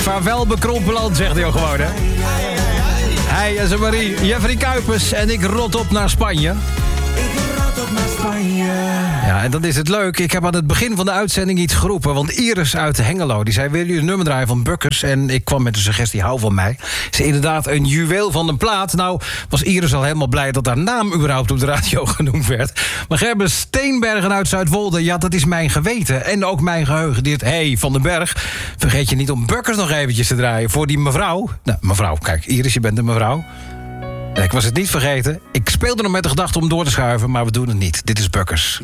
Vaarwel bekrompeland, zegt hij ook gewoon, hè? Hij en zijn Marie, Jeffrey Kuipers en ik rot op naar Spanje. Ja, en dan is het leuk. Ik heb aan het begin van de uitzending iets geroepen. Want Iris uit Hengelo, die zei... willen jullie een nummer draaien van Bukkers? En ik kwam met de suggestie, hou van mij. Is inderdaad een juweel van een plaat. Nou, was Iris al helemaal blij dat haar naam überhaupt op de radio genoemd werd. Maar Gerben Steenbergen uit Zuidwolde... ja, dat is mijn geweten. En ook mijn geheugen. Dit, hey, Van den Berg. Vergeet je niet om Bukkers nog eventjes te draaien. Voor die mevrouw. Nou, mevrouw, kijk, Iris, je bent een mevrouw. Ik was het niet vergeten. Ik speelde nog met de gedachte om door te schuiven, maar we doen het niet. Dit is Bukkers.